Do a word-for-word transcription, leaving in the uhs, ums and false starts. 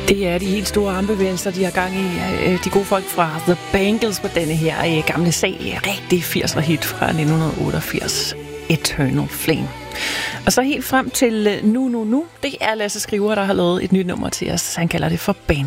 Det er de helt store armbevægelser, de har gang i. De gode folk fra The Bangles på denne her gamle sag. Rigtig firser hit fra nitten otteogfirs. Eternal Flame. Og så helt frem til nu, nu, nu. Det er Lasse Skriver, der har lavet et nyt nummer til os. Han kalder det for Band.